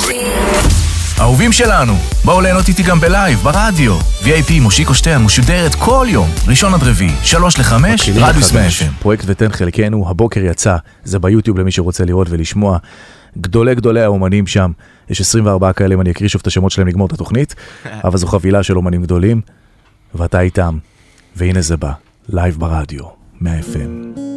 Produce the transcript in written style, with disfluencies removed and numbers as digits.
אהובים שלנו, בואו ליהנות איתי גם בלייב, ברדיו. VIP מושיקו שטרן משודרת כל יום, ראשון עד רביעי, 3-5, רדיוס 100 FM. פרויקט ותן חלקנו, הבוקר יצא, זה ביוטיוב למי שרוצה לראות ולשמוע. גדולי האומנים שם, יש 24 כאלה, אני אקריא שוב את השמות שלהם לגמור את התוכנית, אבל זו חבילה של אומנים גדולים, ואתה איתם, והנה זה בא, לייב ברדיו, 100 FM.